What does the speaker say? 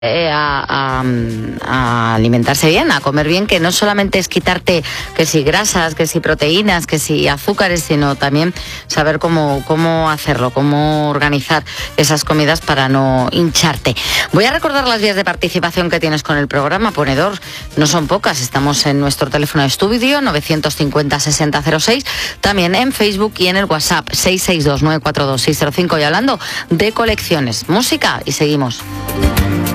a alimentarse bien, a comer bien, que no solamente es quitarte que si grasas, que si proteínas, que si azúcares, sino también saber cómo hacerlo, cómo organizar esas comidas para no hincharte. Voy a recordar las vías de participación que tienes con el programa Ponedor. No son pocas, estamos en nuestro teléfono de estudio 950-6006, también en Facebook y en el WhatsApp 662-942-605. Y hablando de colecciones, música y seguimos.